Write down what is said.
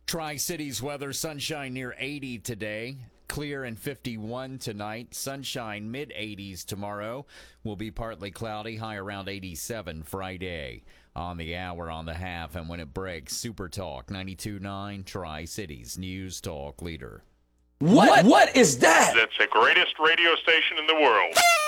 Tri-Cities weather, sunshine near 80 today. Clear and 51 tonight. Sunshine mid-80s tomorrow. Will be partly cloudy, high around 87 Friday. On the hour, on the half, and when it breaks, Super Talk 92.9 Tri-Cities News Talk Leader. What is that? That's the greatest radio station in the world.